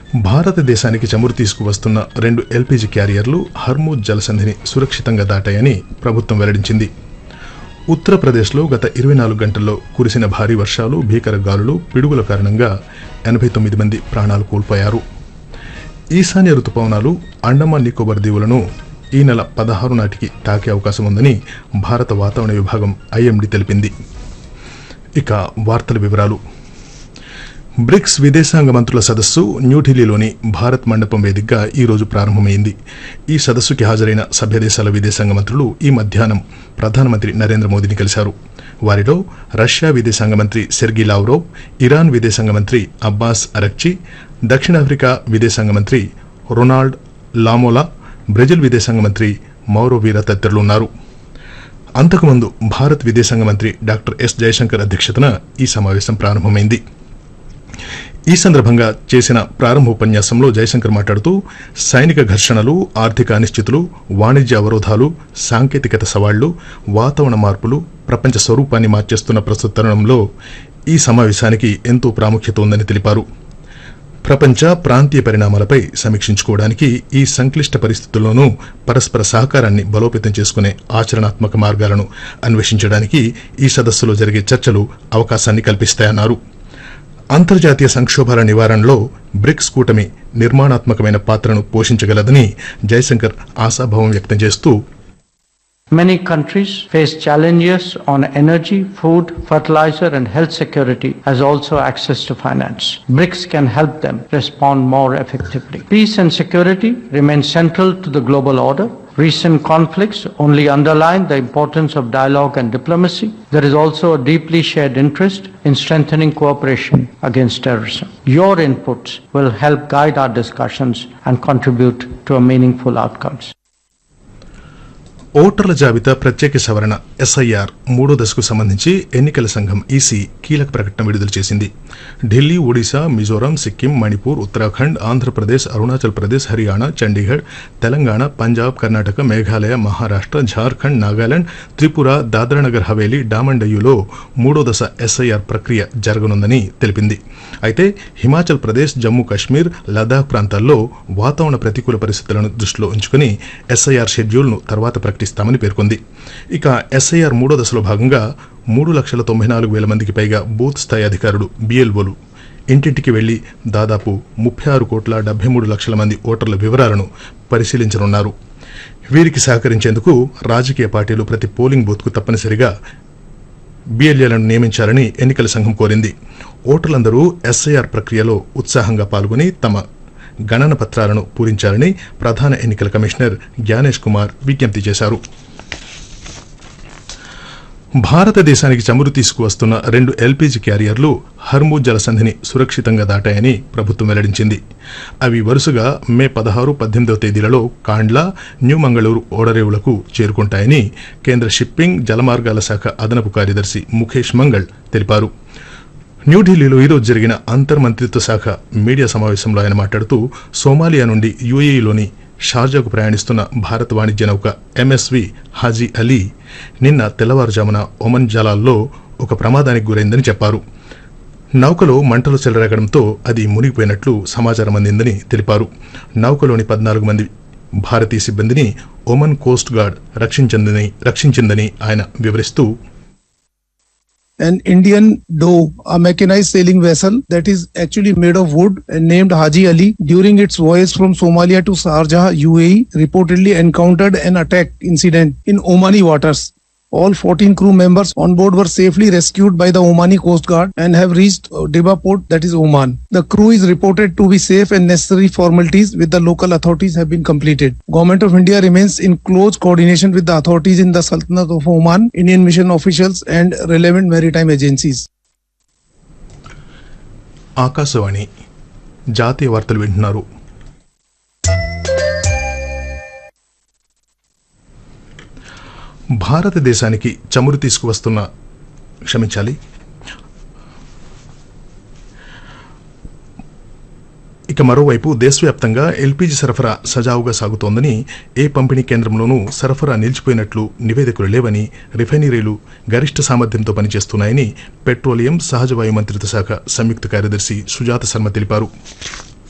భారతదేశానికి చమురు తీసుకువస్తున్న 2 ఎల్పీజీ క్యారియర్లు హర్మూజ్ జలసంధిని సురక్షితంగా దాటాయని ప్రభుత్వం వెల్లడించింది. ఉత్తరప్రదేశ్లో గత 24 గంటల్లో కురిసిన భారీ వర్షాలు, భీకర గాలులు, పిడుగుల కారణంగా 89 మంది ప్రాణాలు కోల్పోయారు. ఈశాన్య రుతుపవనాలు అండమాన్ నికోబార్ దీవులను ఈ నెల 16 నాటికి తాకే అవకాశం ఉందని భారత వాతావరణ విభాగం ఐఎండీ తెలిపింది. ఇక వార్తల వివరాలు. బ్రిక్స్ విదేశాంగ మంత్రుల సదస్సు న్యూఢిల్లీలోని భారత్ మండపం వేదికగా ఈ రోజు ప్రారంభమైంది. ఈ సదస్సుకి హాజరైన సభ్యదేశాల విదేశాంగ మంత్రులు ఈ మధ్యాహ్నం ప్రధానమంత్రి నరేంద్ర మోదీని కలిశారు. వారిలో రష్యా విదేశాంగ మంత్రి సెర్గీ లావ్రోవ్, ఇరాన్ విదేశాంగ మంత్రి అబ్బాస్ అరక్చి, దక్షిణాఫ్రికా విదేశాంగ మంత్రి రొనాల్డ్ లామోలా, బ్రెజిల్ విదేశాంగ మంత్రి మౌరో వీరా తదితరులున్నారు. అంతకుముందు భారత్ విదేశాంగ మంత్రి డాక్టర్ ఎస్ జయశంకర్ అధ్యక్షతన ఈ సమావేశం ప్రారంభమైంది. ఈ సందర్భంగా చేసిన ప్రారంభోపన్యాసంలో జయశంకర్ మాట్లాడుతూ సైనిక ఘర్షణలు, ఆర్థిక అనిశ్చితులు, వాణిజ్య అవరోధాలు, సాంకేతికత సవాళ్లు, వాతావరణ మార్పులు ప్రపంచ స్వరూపాన్ని మార్చేస్తున్న ప్రస్తుత తరుణంలో ఈ సమావేశానికి ఎంతో ప్రాముఖ్యత ఉందని తెలిపారు. ప్రపంచ, ప్రాంతీయ పరిణామాలపై సమీక్షించుకోవడానికి, ఈ సంక్లిష్ట పరిస్థితుల్లోనూ పరస్పర సహకారాన్ని బలోపేతం చేసుకునే ఆచరణాత్మక మార్గాలను అన్వేషించడానికి ఈ సదస్సులో జరిగే చర్చలు అవకాశాన్ని కల్పిస్తాయన్నారు. అంతర్జాతీయ సంక్షోభాల నివారణలో బ్రిక్స్ కూటమి నిర్మాణాత్మకమైన పాత్రను పోషించగలదని జయశంకర్ ఆశాభావం వ్యక్తం చేస్తూ, Many countries face challenges on energy, food, fertilizer and health security as also access to finance. BRICS can help them respond more effectively. Peace and security remain central to the global order. Recent conflicts only underline the importance of dialogue and diplomacy. There is also a deeply shared interest in strengthening cooperation against terrorism. Your inputs will help guide our discussions and contribute to a meaningful outcomes. ఓటర్ల జాబితా ప్రత్యేక సవరణ SIR 3వ దశకు సంబంధించి ఎన్నికల సంఘం EC కీలక ప్రకటన విడుదల చేసింది. ఢిల్లీ, ఒడిశా, మిజోరాం, సిక్కిం, మణిపూర్, ఉత్తరాఖండ్, ఆంధ్రప్రదేశ్, అరుణాచల్ ప్రదేశ్, హర్యానా, చండీగఢ్, తెలంగాణ, పంజాబ్, కర్ణాటక, మేఘాలయ, మహారాష్ట్ర, ఝార్ఖండ్, నాగాలాండ్, త్రిపుర, దాద్రానగర్ హవేలీ, డామన్ డయ్యూలో 3వ దశ ఎస్ఐఆర్ ప్రక్రియ జరగనుందని తెలిపింది. అయితే హిమాచల్ ప్రదేశ్, జమ్మూ కాశ్మీర్, లదాఖ్ ప్రాంతాల్లో వాతావరణ ప్రతికూల పరిస్థితులను దృష్టిలో ఉంచుకుని ఎస్ఐఆర్ షెడ్యూల్ను తర్వాత ప్రకటిస్తామని పేర్కొంది. ఇక ఎస్ఐఆర్ 3వ దశలో భాగంగా 3,94,000 మందికి పైగా బూత్ స్థాయి అధికారులు, బిఎల్ఓలు ఇంటింటికి వెళ్లి దాదాపు 36,73,00,000 మంది ఓటర్ల వివరాలను పరిశీలించనున్నారు. వీరికి సహకరించేందుకు రాజకీయ పార్టీలు ప్రతి పోలింగ్ బూత్కు తప్పనిసరిగా బిఎల్ఏలను నియమించాలని ఎన్నికల సంఘం కోరింది. ఓటర్లందరూ ఎస్ఐఆర్ ప్రక్రియలో ఉత్సాహంగా పాల్గొని తమ గణన పత్రాలను పూరించాలని ప్రధాన ఎన్నికల కమిషనర్ జ్ఞానేష్ కుమార్ విజ్ఞప్తి చేశారు. భారతదేశానికి చమురు తీసుకువస్తున్న 2 ఎల్పీజీ క్యారియర్లు హర్మూజ్ జలసంధిని సురక్షితంగా దాటాయని ప్రభుత్వం వెల్లడించింది. అవి వరుసగా మే 16, 18వ తేదీలలో కాండ్లా, న్యూ మంగళూరు ఓడరేవులకు చేరుకుంటాయని కేంద్ర షిప్పింగ్, జలమార్గాల శాఖ అదనపు కార్యదర్శి ముఖేష్ మంగళ్ తెలిపారు. న్యూఢిల్లీలో ఈరోజు జరిగిన అంతర్మంత్రిత్వ శాఖ మీడియా సమావేశంలో ఆయన మాట్లాడుతూ సోమాలియా నుండి యూఏఈలోని షార్జాకు ప్రయాణిస్తున్న భారత వాణిజ్య నౌక ఎంఎస్వి హాజీ అలీ నిన్న తెల్లవారుజామున ఒమన్ జలాల్లో ఒక ప్రమాదానికి గురైందని చెప్పారు. నౌకలో మంటలు చెలరేగడంతో అది మునిగిపోయినట్లు సమాచారం అందిందని తెలిపారు. నౌకలోని 14 మంది భారతీయ సిబ్బందిని ఒమన్ కోస్ట్ గార్డ్ రక్షించిందని ఆయన వివరిస్తూ, an Indian dhow, a mechanized sailing vessel that is actually made of wood and named Haji Ali, during its voyage from Somalia to Sharjah, UAE, reportedly encountered an attack incident in Omani waters. All 14 crew members on board were safely rescued by the Omani Coast Guard and have reached Diba port, that is Oman. The crew is reported to be safe and necessary formalities with the local authorities have been completed. Government of India remains in close coordination with the authorities in the Sultanate of Oman, Indian mission officials and relevant maritime agencies. Akashvani జాతీయ వార్తలు వింటున్నారు. భారతదేశానికి చమురు తీసుకువస్తున్న ఇక మరోవైపు దేశవ్యాప్తంగా LPG సరఫరా సజావుగా సాగుతోందని, ఏ పంపిణీ కేంద్రంలోనూ సరఫరా నిలిచిపోయినట్లు నివేదికలు లేవని, రిఫైనరీలు గరిష్ట సామర్థ్యంతో పనిచేస్తున్నాయని పెట్రోలియం, సహజ వాయు మంత్రిత్వ శాఖ సంయుక్త కార్యదర్శి సుజాత శర్మ తెలిపారు.